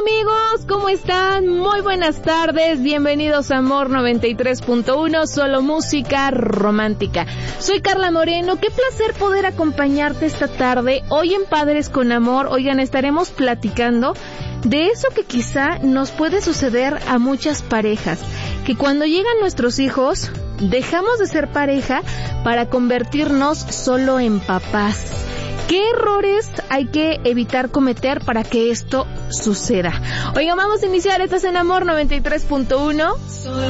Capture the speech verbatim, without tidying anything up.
amigos? ¿Cómo están? Muy buenas tardes, bienvenidos a Amor noventa y tres punto uno, solo música romántica. Soy Carla Moreno, qué placer poder acompañarte esta tarde, hoy en Padres con Amor. Oigan, estaremos platicando de eso que quizá nos puede suceder a muchas parejas, que cuando llegan nuestros hijos, dejamos de ser pareja para convertirnos solo en papás. ¿Qué errores hay que evitar cometer para que esto suceda? Oigan, vamos a iniciar, estás en Amor noventa y tres punto uno.